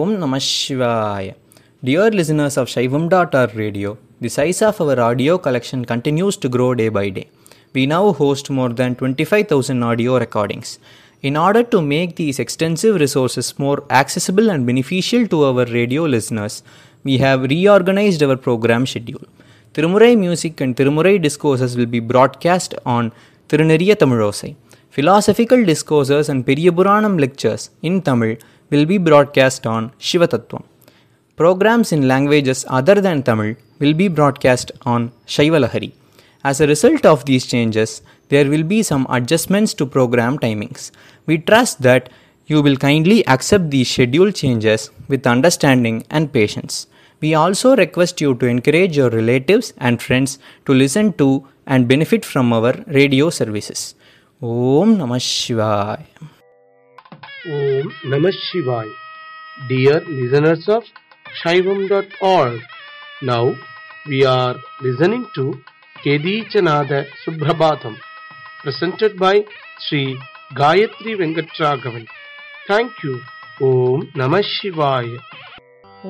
Om Namah Shivaya. Dear listeners of Shaivam.org radio, the size of our audio collection continues to grow day by day. We now host more than 25,000 audio recordings. In order to make these extensive resources more accessible and beneficial to our radio listeners, we have reorganized our program schedule. Tirumurai music and Tirumurai discourses will be broadcast on Tiruneriya Tamilosai. Philosophical discourses and Periyapuranam lectures in Tamil will be broadcast on Shivatattvam. Programs in languages other than Tamil will be broadcast on Shaivalahari. As a result of these changes, there will be some adjustments to program timings. We trust that you will kindly accept these schedule changes with understanding and patience. We also request you to encourage your relatives and friends to listen to and benefit from our radio services. Om Namah Shivaya. Om Namah Shivaya. Dear listeners of Shaivam.org, now we are listening to Kedichanada Subhrabhatam, presented by Sri Gayatri Venkatragavan. Thank you. Om Namah Shivaya.